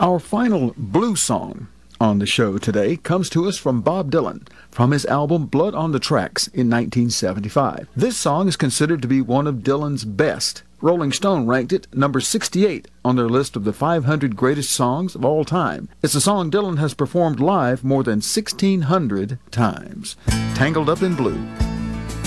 Our final blues song on the show today comes to us from Bob Dylan from his album Blood on the Tracks in 1975. This song is considered to be one of Dylan's best. Rolling Stone ranked it number 68 on their list of the 500 greatest songs of all time. It's a song Dylan has performed live more than 1,600 times. Tangled Up in Blue.